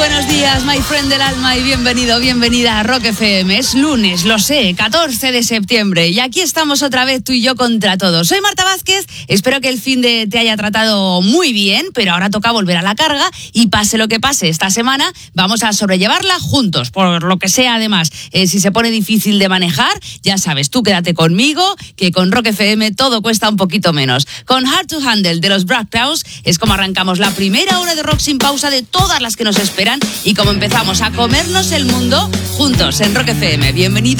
Buenos días, my friend del alma, y bienvenido, bienvenida a Rock FM. Es lunes, lo sé, 14 de septiembre, y aquí estamos otra vez tú y yo contra todos. Soy Marta Vázquez, espero que el fin de te haya tratado muy bien, pero ahora toca volver a la carga y pase lo que pase esta semana, vamos a sobrellevarla juntos, por lo que sea. Además, si se pone difícil de manejar, ya sabes, tú quédate conmigo, que con Rock FM todo cuesta un poquito menos. Con Hard to Handle de los Black Crowes es como arrancamos la primera hora de rock sin pausa de todas las que nos esperan y como empezamos a comernos el mundo juntos en Rock FM. Bienvenido.